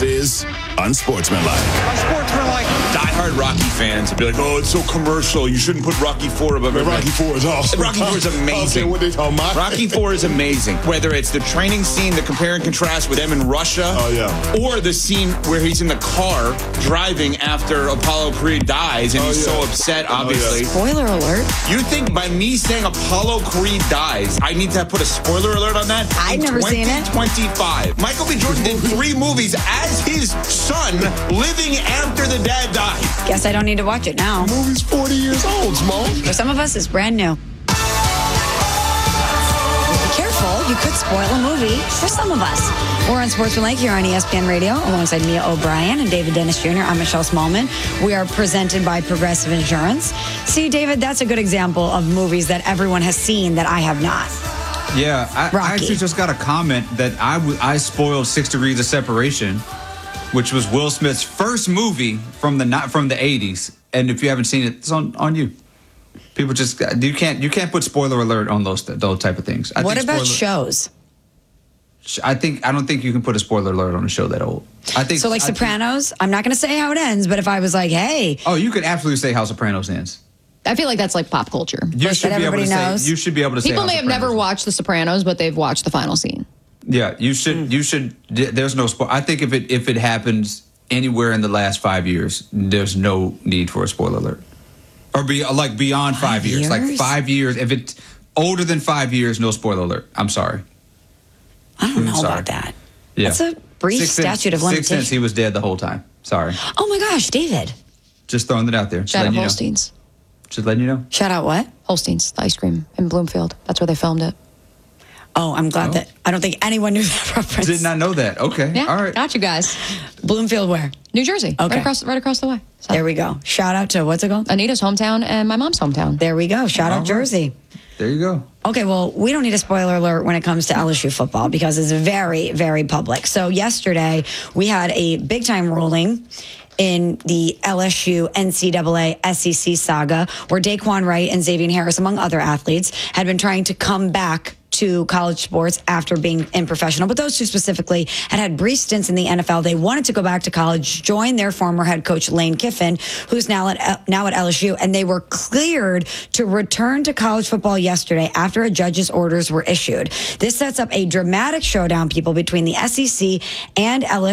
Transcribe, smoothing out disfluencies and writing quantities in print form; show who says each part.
Speaker 1: This is Unsportsmanlike.
Speaker 2: Unsportsmanlike. Diehard Rocky fans would be like, oh, it's so commercial. You shouldn't put Rocky IV above everything.
Speaker 1: Rocky IV is awesome.
Speaker 2: Rocky IV is amazing.
Speaker 1: Okay, what they talking about?
Speaker 2: Rocky IV is amazing. Whether it's the training scene, the compare and contrast with them in Russia, or the scene where he's in the car driving after Apollo Creed dies and he's so upset, obviously.
Speaker 3: Spoiler alert.
Speaker 2: You think by me saying Apollo Creed dies, I need to put a spoiler alert on that?
Speaker 3: I've never seen it.
Speaker 2: 2025. Michael B. Jordan did 3 movies as his son living after the dad died.
Speaker 3: Guess I don't need to watch it now.
Speaker 1: The movie's 40 years old, Small.
Speaker 3: For some of us, it's brand new. Be careful, you could spoil a movie for some of us. We're on Sportsmanlike here on ESPN Radio alongside Mia O'Brien and David Dennis Jr. I'm Michelle Smallman. We are presented by Progressive Insurance. See, David, that's a good example of movies that everyone has seen that I have not.
Speaker 4: Yeah, I actually just got a comment that I spoiled 6 Degrees of Separation, which was Will Smith's first movie from the 80s. And if you haven't seen it, it's on you. People just you can't put spoiler alert on those type of things.
Speaker 3: What about shows?
Speaker 4: I don't think you can put a spoiler alert on a show that old. I think so. Like
Speaker 3: Sopranos. I'm not going to say how it ends, but if I was like, hey,
Speaker 4: you could absolutely say how Sopranos ends.
Speaker 5: I feel like that's like pop culture.
Speaker 4: You should be able to say. You should be able to say.
Speaker 5: People may have never watched The Sopranos, but they've watched the final scene.
Speaker 4: Yeah, you should. You should. There's no. I think if it happens anywhere in the last 5 years, there's no need for a spoiler alert. Or beyond 5 years, like 5 years. If it's older than 5 years, no spoiler alert. I'm sorry.
Speaker 3: I don't know about that.
Speaker 4: Yeah.
Speaker 3: That's a brief statute of limitations.
Speaker 4: 6 cents, he was dead the whole time. Sorry.
Speaker 3: Oh my gosh, David.
Speaker 4: Just throwing it out there.
Speaker 5: Shout out Holstein's.
Speaker 4: Just letting you know.
Speaker 3: Shout out what?
Speaker 5: Holstein's, the ice cream in Bloomfield. That's where they filmed it.
Speaker 3: Oh, I'm glad that I don't think anyone knew that reference.
Speaker 4: Did not know that. Okay.
Speaker 5: Yeah,
Speaker 4: all right.
Speaker 5: Got you guys.
Speaker 3: Bloomfield where?
Speaker 5: New Jersey.
Speaker 3: Okay.
Speaker 5: Right across the way. So.
Speaker 3: There we go. Shout out to, what's it called?
Speaker 5: Anita's hometown and my mom's hometown.
Speaker 3: There we go. Shout out Jersey.
Speaker 4: There you go.
Speaker 3: Okay, well, we don't need a spoiler alert when it comes to LSU football because it's very, very public. So yesterday, we had a big-time ruling in the LSU NCAA SEC saga where Daquan Wright and Xavier Harris, among other athletes, had been trying to come back to college sports after being in professional. But those two specifically had brief stints in the NFL. They wanted to go back to college, join their former head coach, Lane Kiffin, who's now at LSU. And they were cleared to return to college football yesterday after a judge's orders were issued. This sets up a dramatic showdown, people, between the SEC and LSU.